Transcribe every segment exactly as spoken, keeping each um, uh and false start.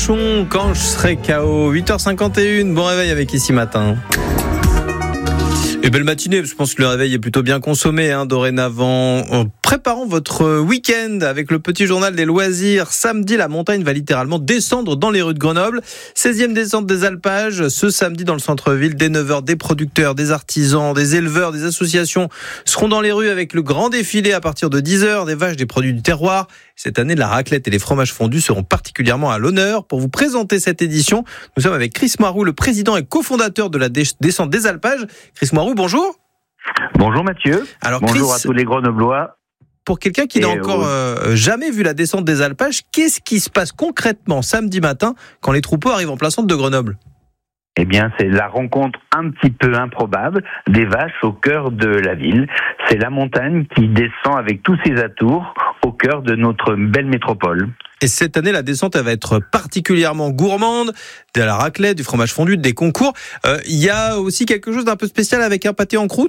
Quand je serai K O, huit heures cinquante et un, bon réveil avec Ici Matin. Et belle matinée, je pense que le réveil est plutôt bien consommé hein, dorénavant. En préparant votre week-end avec le petit journal des loisirs, samedi, la montagne va littéralement descendre dans les rues de Grenoble. seizième descente des alpages, ce samedi dans le centre-ville, dès neuf heures, des producteurs, des artisans, des éleveurs, des associations seront dans les rues avec le grand défilé à partir de dix heures, des vaches, des produits du terroir. Cette année, la raclette et les fromages fondus seront particulièrement à l'honneur. Pour vous présenter cette édition, nous sommes avec Chris Moiroux, le président et cofondateur de la descente des alpages. Chris Moiroux, bonjour. Bonjour Mathieu. Alors, bonjour Chris, à tous les Grenoblois. Pour quelqu'un qui n'a encore euh, jamais vu la descente des alpages, qu'est-ce qui se passe concrètement samedi matin quand les troupeaux arrivent en plein centre de Grenoble ? Eh bien, c'est la rencontre un petit peu improbable des vaches au cœur de la ville. C'est la montagne qui descend avec tous ses atours au cœur de notre belle métropole. Et cette année, la descente, elle va être particulièrement gourmande, de la raclette, du fromage fondu, des concours. Il euh, y a aussi quelque chose d'un peu spécial avec un pâté en croûte ?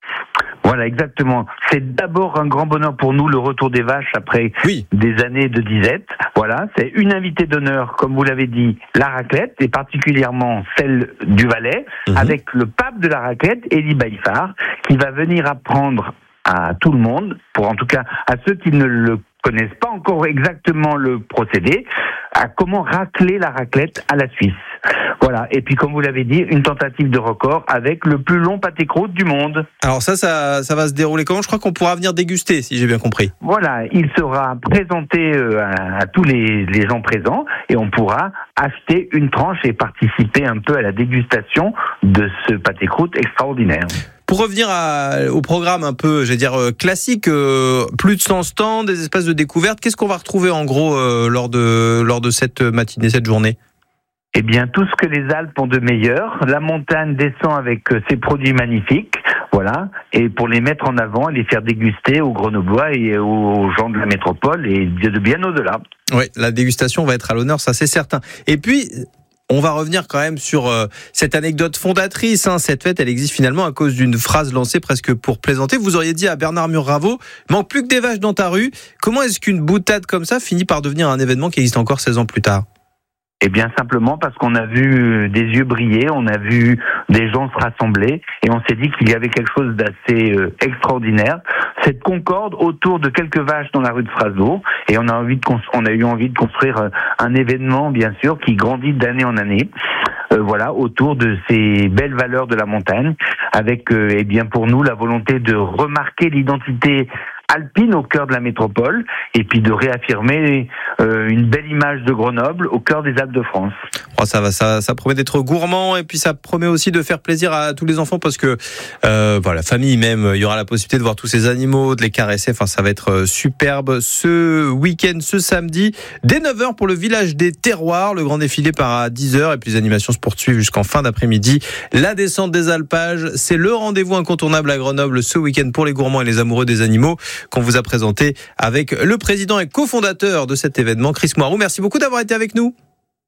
Voilà, exactement. C'est d'abord un grand bonheur pour nous, le retour des vaches après oui. des années de disette. Voilà, c'est une invitée d'honneur, comme vous l'avez dit, la raclette, et particulièrement celle du Valais, mmh. avec le pape de la raclette, Élie Baïfard, qui va venir apprendre à tout le monde, pour en tout cas à ceux qui ne le connaissent pas encore exactement le procédé, à comment racler la raclette à la Suisse. Voilà, et puis comme vous l'avez dit, une tentative de record avec le plus long pâté croûte du monde. Alors ça, ça, ça va se dérouler comment ? Je crois qu'on pourra venir déguster, si j'ai bien compris. Voilà, il sera présenté à, à tous les, les gens présents et on pourra acheter une tranche et participer un peu à la dégustation de ce pâté croûte extraordinaire. Pour revenir à, au programme un peu, j'allais dire euh, classique, euh, plus de cent stands, des espaces de découverte, qu'est-ce qu'on va retrouver en gros euh, lors de lors de cette matinée, cette journée ? Eh bien, tout ce que les Alpes ont de meilleur. La montagne descend avec ses produits magnifiques, voilà, et pour les mettre en avant et les faire déguster aux Grenoblois et aux gens de la métropole et de bien au-delà. Oui, la dégustation va être à l'honneur, ça c'est certain. Et puis, on va revenir quand même sur euh, cette anecdote fondatrice. Hein. Cette fête, elle existe finalement à cause d'une phrase lancée presque pour plaisanter. Vous auriez dit à Bernard Muraveau, manque plus que des vaches dans ta rue. Comment est-ce qu'une boutade comme ça finit par devenir un événement qui existe encore seize ans plus tard ? Eh bien, simplement parce qu'on a vu des yeux briller, on a vu des gens se rassembler et on s'est dit qu'il y avait quelque chose d'assez euh, extraordinaire. Cette concorde autour de quelques vaches dans la rue de Strasbourg et on a envie de cons- on a eu envie de construire euh, un événement, bien sûr, qui grandit d'année en année. Euh, voilà, autour de ces belles valeurs de la montagne, avec, euh, eh bien, pour nous, la volonté de remarquer l'identité alpine au cœur de la métropole et puis de réaffirmer euh, une belle image de Grenoble au cœur des Alpes de France. Oh, ça va, ça, ça promet d'être gourmand et puis ça promet aussi de faire plaisir à tous les enfants parce que euh, voilà, la famille même, il y aura la possibilité de voir tous ces animaux, de les caresser. Enfin, ça va être superbe ce week-end, ce samedi, dès neuf heures pour le village des terroirs. Le grand défilé part à dix heures et puis les animations se poursuivent jusqu'en fin d'après-midi. La descente des alpages, c'est le rendez-vous incontournable à Grenoble ce week-end pour les gourmands et les amoureux des animaux qu'on vous a présenté avec le président et cofondateur de cet événement, Chris Moiroux. Merci beaucoup d'avoir été avec nous.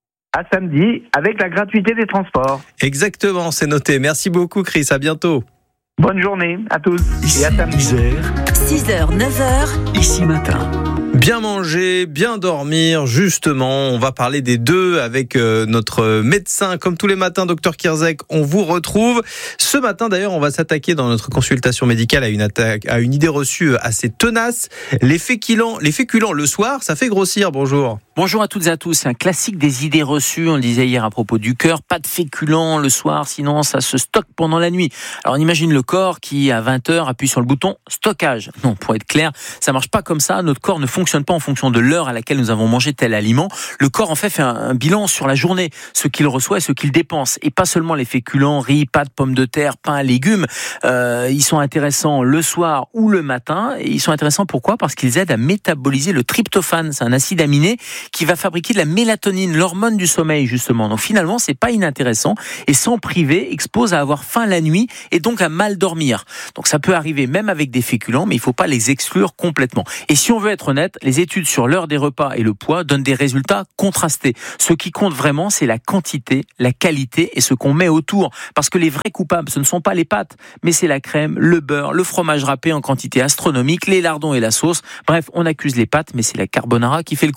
À samedi, avec la gratuité des transports. Exactement, c'est noté. Merci beaucoup, Chris. À bientôt. Bonne journée à tous. Ici, et à samedi. six heures, neuf heures, Ici Matin. Bien manger, bien dormir, justement, on va parler des deux avec euh, notre médecin, comme tous les matins, docteur Kierzek, on vous retrouve. Ce matin, d'ailleurs, on va s'attaquer dans notre consultation médicale à une attaque, à une idée reçue assez tenace. Les féculents, les féculents le soir, ça fait grossir. Bonjour. Bonjour à toutes et à tous. C'est un classique des idées reçues. On le disait hier à propos du cœur. Pas de féculents le soir, sinon ça se stocke pendant la nuit. Alors on imagine le corps qui, à vingt heures, appuie sur le bouton stockage. Non, pour être clair, ça marche pas comme ça. Notre corps ne fonctionne pas en fonction de l'heure à laquelle nous avons mangé tel aliment. Le corps, en fait, fait un, un bilan sur la journée, ce qu'il reçoit et ce qu'il dépense. Et pas seulement les féculents, riz, pâtes, pommes de terre, pain, légumes. Euh, ils sont intéressants le soir ou le matin. Et ils sont intéressants pourquoi ? Parce qu'ils aident à métaboliser le tryptophane. C'est un acide aminé qui va fabriquer de la mélatonine, l'hormone du sommeil, justement. Donc finalement, c'est pas inintéressant. Et s'en priver expose à avoir faim la nuit et donc à mal dormir. Donc ça peut arriver même avec des féculents, mais il faut pas les exclure complètement. Et si on veut être honnête, les études sur l'heure des repas et le poids donnent des résultats contrastés. Ce qui compte vraiment, c'est la quantité, la qualité et ce qu'on met autour. Parce que les vrais coupables, ce ne sont pas les pâtes, mais c'est la crème, le beurre, le fromage râpé en quantité astronomique, les lardons et la sauce. Bref, on accuse les pâtes, mais c'est la carbonara qui fait le coup.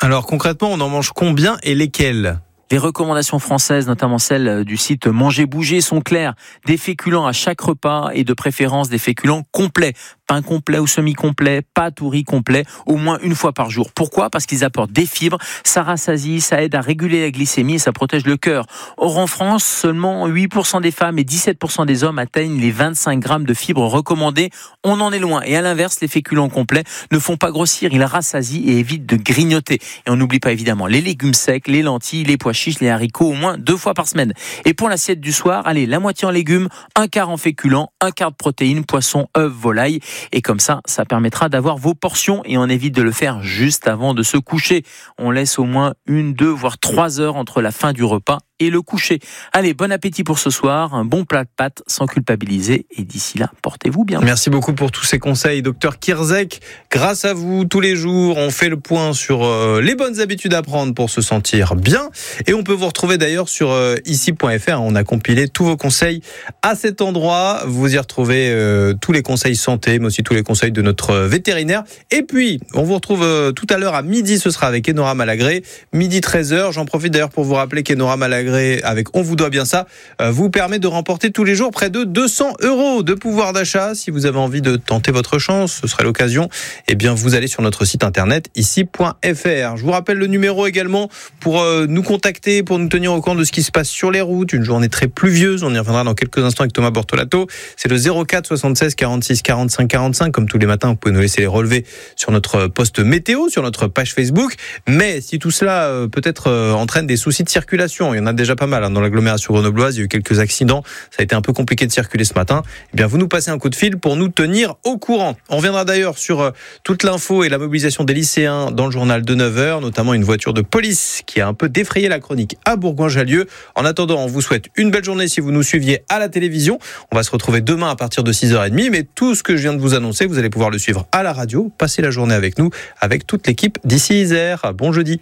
Alors concrètement, on en mange combien et lesquels ? Les recommandations françaises, notamment celles du site Manger Bouger, sont claires. Des féculents à chaque repas et de préférence des féculents complets. Pain complet ou semi-complet, pâte ou riz complet, au moins une fois par jour. Pourquoi ? Parce qu'ils apportent des fibres, ça rassasie, ça aide à réguler la glycémie et ça protège le cœur. Or en France, seulement huit pour cent des femmes et dix-sept pour cent des hommes atteignent les vingt-cinq grammes de fibres recommandées. On en est loin. Et à l'inverse, les féculents complets ne font pas grossir, ils rassasient et évitent de grignoter. Et on n'oublie pas évidemment les légumes secs, les lentilles, les pois chiches, les haricots, au moins deux fois par semaine. Et pour l'assiette du soir, allez, la moitié en légumes, un quart en féculents, un quart de protéines, poisson, œufs, volaille. Et comme ça, ça permettra d'avoir vos portions et on évite de le faire juste avant de se coucher. On laisse au moins une, deux, voire trois heures entre la fin du repas et le coucher. Allez, bon appétit pour ce soir, un bon plat de pâtes sans culpabiliser et d'ici là, portez-vous bien. Merci beaucoup pour tous ces conseils, docteur Kirzek. Grâce à vous, tous les jours, on fait le point sur euh, les bonnes habitudes à prendre pour se sentir bien et on peut vous retrouver d'ailleurs sur euh, ici point f r. On a compilé tous vos conseils à cet endroit. Vous y retrouvez euh, tous les conseils santé, mais aussi tous les conseils de notre vétérinaire. Et puis, on vous retrouve euh, tout à l'heure à midi, ce sera avec Enora Malagré. Midi treize heures, j'en profite d'ailleurs pour vous rappeler qu'Enora Malagré avec On vous doit bien ça, euh, vous permet de remporter tous les jours près de deux cents euros de pouvoir d'achat. Si vous avez envie de tenter votre chance, ce serait l'occasion, eh bien vous allez sur notre site internet ici point f r. Je vous rappelle le numéro également pour euh, nous contacter, pour nous tenir au courant de ce qui se passe sur les routes. Une journée très pluvieuse, on y reviendra dans quelques instants avec Thomas Bortolato. C'est le zéro quatre soixante-seize quarante-six quarante-cinq quarante-cinq. Comme tous les matins, vous pouvez nous laisser les relevés sur notre post météo, sur notre page Facebook. Mais si tout cela euh, peut-être euh, entraîne des soucis de circulation, il y en a déjà pas mal hein, dans l'agglomération grenobloise, il y a eu quelques accidents, ça a été un peu compliqué de circuler ce matin, eh bien vous nous passez un coup de fil pour nous tenir au courant. On reviendra d'ailleurs sur euh, toute l'info et la mobilisation des lycéens dans le journal de neuf heures, notamment une voiture de police qui a un peu défrayé la chronique à Bourgoin-Jallieu. En attendant, on vous souhaite une belle journée si vous nous suiviez à la télévision. On va se retrouver demain à partir de six heures trente, mais tout ce que je viens de vous annoncer, vous allez pouvoir le suivre à la radio. Passez la journée avec nous, avec toute l'équipe d'ici Isère. Bon jeudi.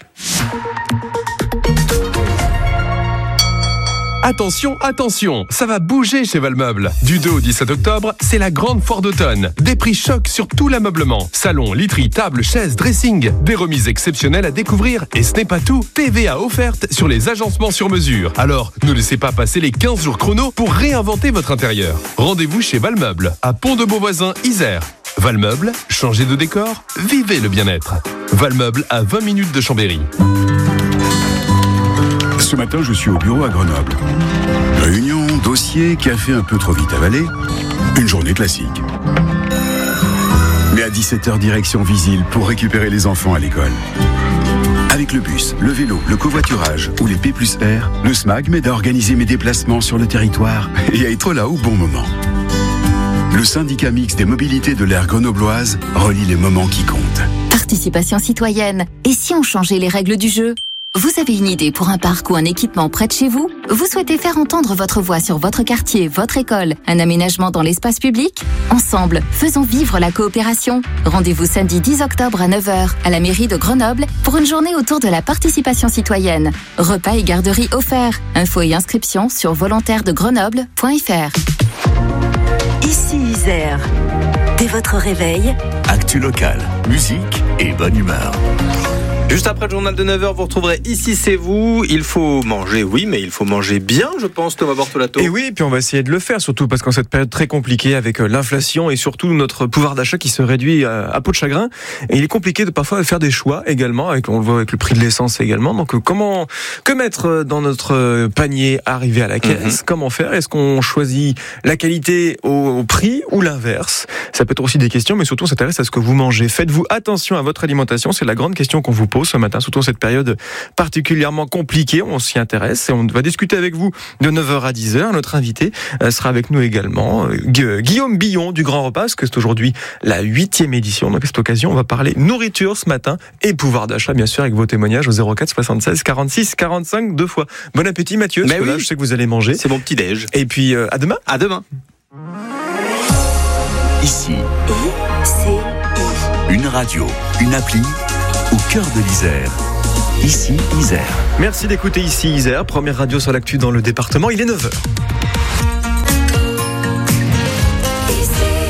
Attention, attention, ça va bouger chez Valmeuble. Du deux au dix-sept octobre, c'est la grande foire d'automne. Des prix chocs sur tout l'ameublement. Salon, literie, table, chaises, dressing. Des remises exceptionnelles à découvrir. Et ce n'est pas tout, T V A offerte sur les agencements sur mesure. Alors, ne laissez pas passer les quinze jours chrono pour réinventer votre intérieur. Rendez-vous chez Valmeuble, à Pont-de-Beauvoisin, Isère. Valmeuble, changez de décor, vivez le bien-être. Valmeuble à vingt minutes de Chambéry. Ce matin, je suis au bureau à Grenoble. Réunion, dossier, café un peu trop vite avalé. Une journée classique. Mais à dix-sept heures, direction Visil pour récupérer les enfants à l'école. Avec le bus, le vélo, le covoiturage ou les P plus R, le S M A G m'aide à organiser mes déplacements sur le territoire et à être là au bon moment. Le syndicat mixte des mobilités de l'aire grenobloise relie les moments qui comptent. Participation citoyenne. Et si on changeait les règles du jeu ? Vous avez une idée pour un parc ou un équipement près de chez vous ? Vous souhaitez faire entendre votre voix sur votre quartier, votre école, un aménagement dans l'espace public ? Ensemble, faisons vivre la coopération. Rendez-vous samedi dix octobre à neuf heures à la mairie de Grenoble pour une journée autour de la participation citoyenne. Repas et garderie offerts. Infos et inscriptions sur volontaire de grenoble point f r. Ici Isère. Dès votre réveil, actu local, musique et bonne humeur. Juste après le journal de neuf heures, vous retrouverez Ici c'est vous. Il faut manger, oui, mais il faut manger bien, je pense, Thomas Bortolato. Et oui, et puis on va essayer de le faire, surtout parce qu'en cette période très compliquée avec l'inflation et surtout notre pouvoir d'achat qui se réduit à peau de chagrin, et il est compliqué de parfois faire des choix également, avec, on le voit avec le prix de l'essence également. Donc comment, que mettre dans notre panier arrivé à la caisse ? Mm-hmm. Comment faire ? Est-ce qu'on choisit la qualité au, au prix ou l'inverse ? Ça peut être aussi des questions, mais surtout on s'intéresse à ce que vous mangez. Faites-vous attention à votre alimentation, c'est la grande question qu'on vous pose ce matin, surtout en cette période particulièrement compliquée. On s'y intéresse et on va discuter avec vous de neuf heures à dix heures. Notre invité sera avec nous également, Guillaume Billon du Grand Repas, parce que c'est aujourd'hui la huitième édition. Donc à cette occasion, on va parler nourriture ce matin et pouvoir d'achat, bien sûr, avec vos témoignages au zéro quatre soixante-seize quarante-six quarante-cinq deux fois. Bon appétit Mathieu, parce que là, je sais que vous allez manger. C'est mon petit déj. Et puis euh, à demain. À demain. Ici, I C I. une radio, une appli au cœur de l'Isère. Ici, Isère. Merci d'écouter Ici Isère, première radio sur l'actu dans le département. Il est neuf heures.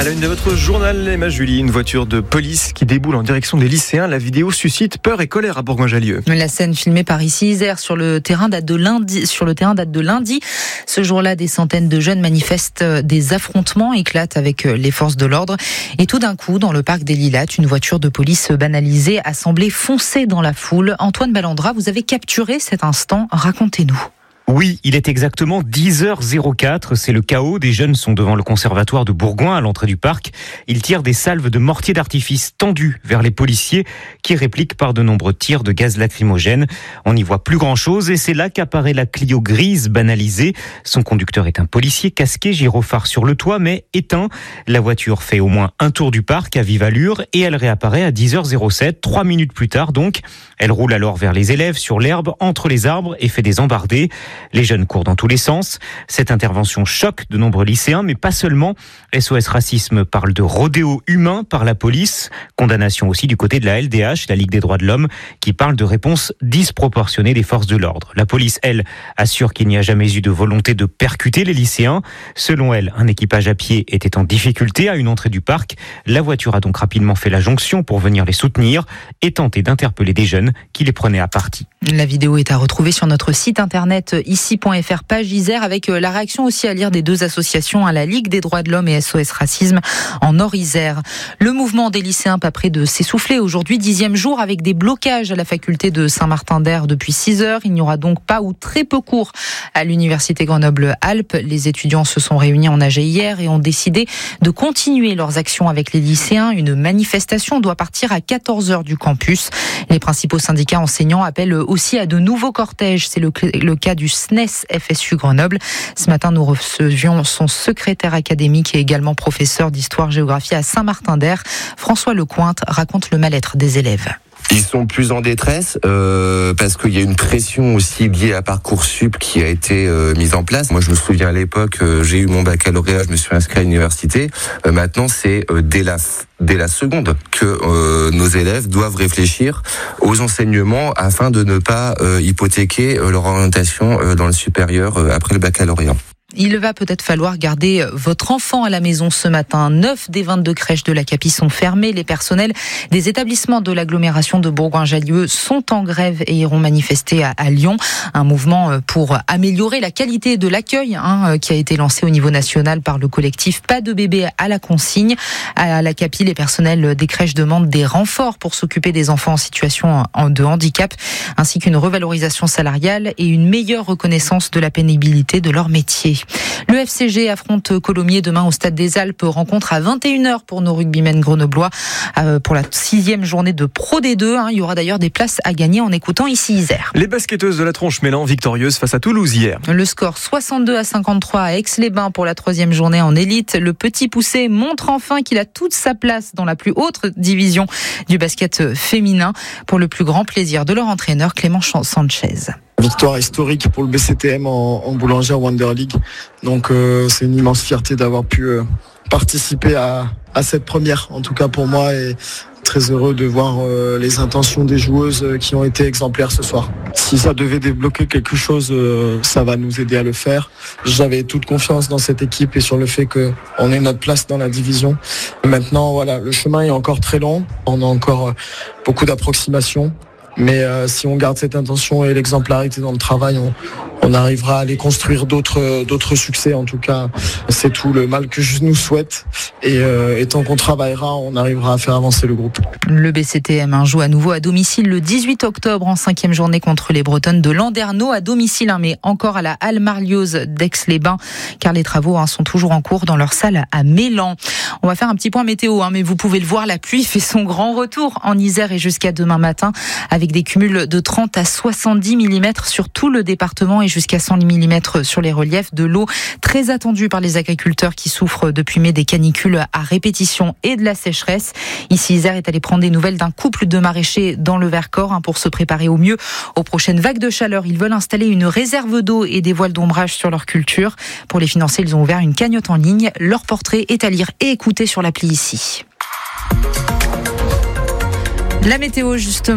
À la une de votre journal, Emma Julie, une voiture de police qui déboule en direction des lycéens. La vidéo suscite peur et colère à Bourgoin-Jallieu. La scène filmée par Ici Isère sur le terrain date de lundi. Sur le terrain date de lundi. Ce jour-là, des centaines de jeunes manifestent. Des affrontements éclatent avec les forces de l'ordre. Et tout d'un coup, dans le parc des Lilas, une voiture de police banalisée a semblé foncer dans la foule. Antoine Ballandra, vous avez capturé cet instant. Racontez-nous. Oui, il est exactement dix heures quatre, c'est le chaos. Des jeunes sont devant le conservatoire de Bourgoin à l'entrée du parc. Ils tirent des salves de mortier d'artifice tendus vers les policiers qui répliquent par de nombreux tirs de gaz lacrymogène. On n'y voit plus grand-chose et c'est là qu'apparaît la Clio grise banalisée. Son conducteur est un policier casqué, gyrophare sur le toit mais éteint. La voiture fait au moins un tour du parc à vive allure et elle réapparaît à dix heures sept, trois minutes plus tard donc. Elle roule alors vers les élèves sur l'herbe, entre les arbres et fait des embardées. Les jeunes courent dans tous les sens. Cette intervention choque de nombreux lycéens, mais pas seulement. S O S Racisme parle de rodéo humain par la police. Condamnation aussi du côté de la L D H, la Ligue des droits de l'homme, qui parle de réponses disproportionnées des forces de l'ordre. La police, elle, assure qu'il n'y a jamais eu de volonté de percuter les lycéens. Selon elle, un équipage à pied était en difficulté à une entrée du parc. La voiture a donc rapidement fait la jonction pour venir les soutenir et tenter d'interpeller des jeunes qui les prenaient à partie. La vidéo est à retrouver sur notre site internet ici point f r, page Isère, avec la réaction aussi à lire des deux associations, la Ligue des droits de l'homme et S O S Racisme en Nord-Isère. Le mouvement des lycéens pas près de s'essouffler aujourd'hui, dixième jour avec des blocages à la faculté de Saint-Martin-d'Air depuis six heures. Il n'y aura donc pas ou très peu cours à l'université Grenoble-Alpes. Les étudiants se sont réunis en A G hier et ont décidé de continuer leurs actions avec les lycéens. Une manifestation doit partir à quatorze heures du campus. Les principaux syndicats enseignants appellent aussi à de nouveaux cortèges. C'est le, le cas du S N E S F S U Grenoble. Ce matin, nous recevions son secrétaire académique et également professeur d'histoire-géographie à Saint-Martin-d'Air. François Lecointe raconte le mal-être des élèves. Ils sont plus en détresse euh, parce qu'il y a une pression aussi liée à Parcoursup qui a été euh, mise en place. Moi, je me souviens à l'époque, euh, j'ai eu mon baccalauréat, je me suis inscrit à l'université. Euh, maintenant, c'est euh, dès la dès la seconde que euh, nos élèves doivent réfléchir aux enseignements afin de ne pas euh, hypothéquer euh, leur orientation euh, dans le supérieur euh, après le baccalauréat. Il va peut-être falloir garder votre enfant à la maison ce matin. neuf des vingt-deux crèches de la Capi sont fermées. Les personnels des établissements de l'agglomération de Bourgoin-Jallieu sont en grève et iront manifester à, à Lyon. Un mouvement pour améliorer la qualité de l'accueil hein, qui a été lancé au niveau national par le collectif Pas de bébé à la consigne. À la Capi, les personnels des crèches demandent des renforts pour s'occuper des enfants en situation de handicap, ainsi qu'une revalorisation salariale et une meilleure reconnaissance de la pénibilité de leur métier. Le F C G affronte Colomiers demain au Stade des Alpes. Rencontre à vingt et une heures pour nos rugbymen grenoblois euh, pour la sixième journée de Pro D deux. Hein. Il y aura d'ailleurs des places à gagner en écoutant Ici Isère. Les basketteuses de la Tronche-Mélan victorieuses face à Toulouse hier. Le score soixante-deux à cinquante-trois à Aix-les-Bains pour la troisième journée en élite. Le petit poussé montre enfin qu'il a toute sa place dans la plus haute division du basket féminin pour le plus grand plaisir de leur entraîneur Clément Sanchez. Victoire historique pour le B C T M en, en Boulanger Wonder League. Donc euh, c'est une immense fierté d'avoir pu euh, participer à, à cette première, en tout cas pour moi, et très heureux de voir euh, les intentions des joueuses euh, qui ont été exemplaires ce soir. Si ça devait débloquer quelque chose, euh, ça va nous aider à le faire. J'avais toute confiance dans cette équipe et sur le fait qu'on ait notre place dans la division. Maintenant, voilà, le chemin est encore très long. On a encore euh, beaucoup d'approximations. Mais euh, si on garde cette intention et l'exemplarité dans le travail, on, on arrivera à aller construire d'autres d'autres succès. En tout cas, c'est tout le mal que je nous souhaite. Et, euh, et tant qu'on travaillera, on arrivera à faire avancer le groupe. Le B C T M hein, joue à nouveau à domicile le dix-huit octobre en cinquième journée contre les Bretonnes de Landerneau à domicile, hein, mais encore à la Halle Marlioz d'Aix-les-Bains, car les travaux hein, sont toujours en cours dans leur salle à Mélan. On va faire un petit point météo, hein, mais vous pouvez le voir, la pluie fait son grand retour en Isère et jusqu'à demain matin, avec des cumuls de trente à soixante-dix millimètres sur tout le département et jusqu'à cent millimètres sur les reliefs. De l'eau très attendue par les agriculteurs qui souffrent depuis mai des canicules à répétition et de la sécheresse. Ici, Isère est allé prendre des nouvelles d'un couple de maraîchers dans le Vercors hein, pour se préparer au mieux aux prochaines vagues de chaleur. Ils veulent installer une réserve d'eau et des voiles d'ombrage sur leur culture. Pour les financer, ils ont ouvert une cagnotte en ligne. Leur portrait est à lire et écouter sur l'appli ici. La météo, justement,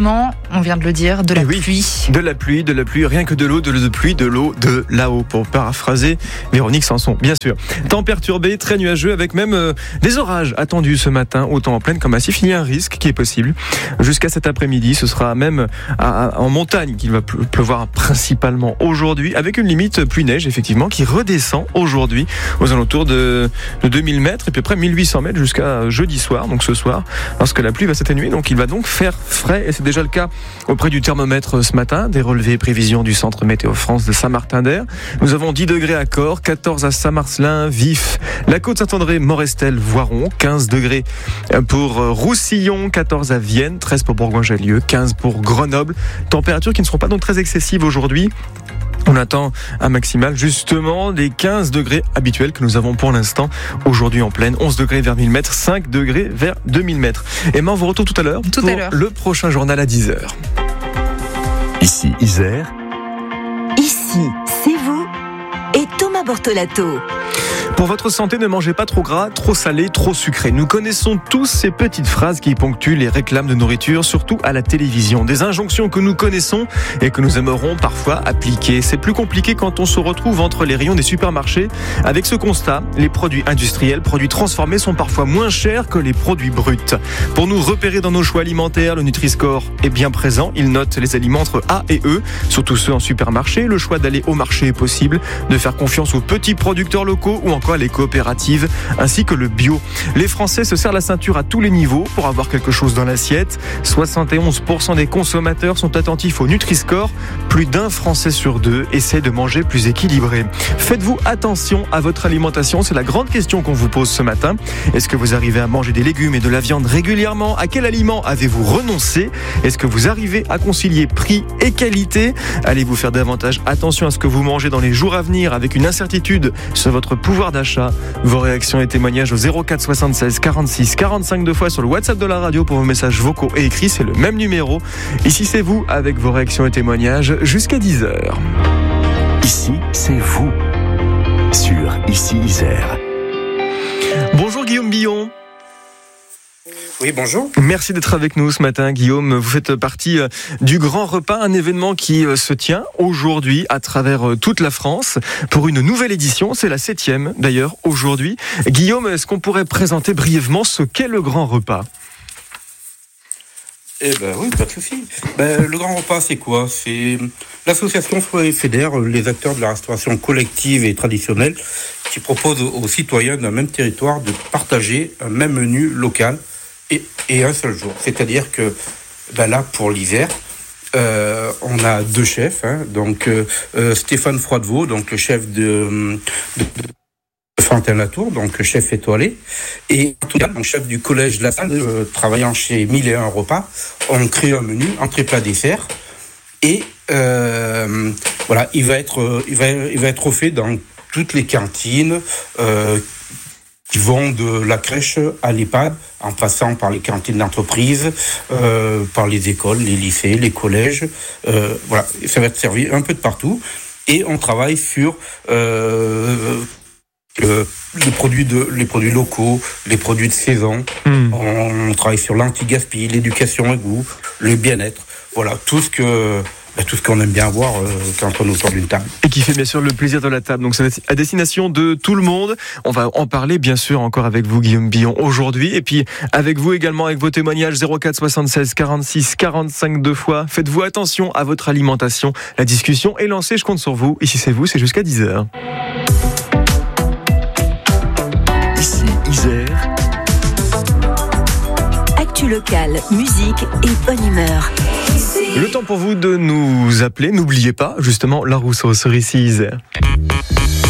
on vient de le dire, de la oui, pluie. De la pluie, de la pluie, rien que de l'eau, de l'eau de pluie, de l'eau de là-haut, pour paraphraser Véronique Sanson, bien sûr. Temps perturbé, très nuageux, avec même euh, des orages attendus ce matin, autant en plaine qu'en massif. Il y a un risque qui est possible. Jusqu'à cet après-midi, ce sera même à, à, en montagne qu'il va ple- pleuvoir principalement aujourd'hui, avec une limite pluie-neige, effectivement, qui redescend aujourd'hui aux alentours de, de deux mille mètres, et puis après mille huit cents mètres jusqu'à jeudi soir, donc ce soir, lorsque la pluie va s'atténuer. Donc il va donc faire frais, et c'est déjà le cas auprès du thermomètre ce matin, des relevés et prévisions du Centre Météo France de Saint-Martin-d'Air. Nous avons dix degrés à Corps, quatorze à Saint-Marcelin, Vif, la Côte-Saint-André, Morestel, Voiron, quinze degrés pour Roussillon, quatorze à Vienne, treize pour Bourgoin-Jallieu, quinze pour Grenoble. Températures qui ne seront pas donc très excessives aujourd'hui. On attend un maximal justement des quinze degrés habituels que nous avons pour l'instant aujourd'hui en plaine. onze degrés vers mille mètres, cinq degrés vers deux mille mètres. Emma, on vous retrouve tout à l'heure tout pour à l'heure. le prochain journal à dix heures. Ici Isère. Ici, c'est vous et Thomas Bortolato. Pour votre santé, ne mangez pas trop gras, trop salé, trop sucré. Nous connaissons tous ces petites phrases qui ponctuent les réclames de nourriture, surtout à la télévision. Des injonctions que nous connaissons et que nous aimerons parfois appliquer. C'est plus compliqué quand on se retrouve entre les rayons des supermarchés. Avec ce constat, les produits industriels, produits transformés sont parfois moins chers que les produits bruts. Pour nous repérer dans nos choix alimentaires, le Nutri-Score est bien présent. Il note les aliments entre A et E, surtout ceux en supermarché. Le choix d'aller au marché est possible, de faire confiance aux petits producteurs locaux ou encore les coopératives, ainsi que le bio. Les Français se serrent la ceinture à tous les niveaux pour avoir quelque chose dans l'assiette. soixante et onze pour cent des consommateurs sont attentifs au Nutri-Score. Plus d'un Français sur deux essaie de manger plus équilibré. Faites-vous attention à votre alimentation? C'est la grande question qu'on vous pose ce matin. Est-ce que vous arrivez à manger des légumes et de la viande régulièrement? À quel aliment avez-vous renoncé? Est-ce que vous arrivez à concilier prix et qualité? Allez-vous faire davantage attention à ce que vous mangez dans les jours à venir avec une incertitude sur votre pouvoir d'achat? Vos réactions et témoignages au zéro quatre soixante-seize quarante-six quarante-cinq deux fois sur le WhatsApp de la radio pour vos messages vocaux et écrits, c'est le même numéro. Ici c'est vous avec vos réactions et témoignages jusqu'à dix heures. Ici c'est vous sur Ici Isère. Bonjour Guillaume Billon. Oui, bonjour. Merci d'être avec nous ce matin, Guillaume. Vous faites partie du Grand Repas, un événement qui se tient aujourd'hui à travers toute la France pour une nouvelle édition. C'est la septième d'ailleurs aujourd'hui. Guillaume, est-ce qu'on pourrait présenter brièvement ce qu'est le Grand Repas ? Eh ben oui, pas de souci. Ben, le Grand Repas, c'est quoi? C'est l'association Foyer Fédère, les acteurs de la restauration collective et traditionnelle, qui propose aux citoyens d'un même territoire de partager un même menu local et, et un seul jour. C'est-à-dire que ben là, pour l'hiver, euh, on a deux chefs. Hein, donc euh, Stéphane Froidevaux, donc le chef de, de, de Fontaine-la-Tour, donc chef étoilé, et donc chef du collège de la Salle, euh, travaillant chez Mille et un Repas. On crée un menu entrée plat dessert et euh, voilà, il va être, il va, il va être refait dans toutes les cantines. Euh, qui vont de la crèche à l'EHPAD, en passant par les cantines d'entreprise, euh, par les écoles, les lycées, les collèges. Euh, voilà, ça va être servi un peu de partout. Et on travaille sur euh, le, les, produits de, les produits locaux, les produits de saison. Mmh. On, on travaille sur l'anti-gaspi, l'éducation et goût, le bien-être. Voilà, tout ce que... tout ce qu'on aime bien voir euh, quand on est autour d'une table. Et qui fait bien sûr le plaisir de la table. Donc c'est à destination de tout le monde. On va en parler bien sûr encore avec vous, Guillaume Billon, aujourd'hui. Et puis avec vous également, avec vos témoignages zéro quatre soixante-seize quarante-six quarante-cinq deux fois. Faites-vous attention à votre alimentation. La discussion est lancée, je compte sur vous. Ici c'est vous, c'est jusqu'à dix heures. Ici Isère. Actu locale, musique et bonne humeur. Le temps pour vous de nous appeler. N'oubliez pas, justement, La Rousseau sur Ici Isère.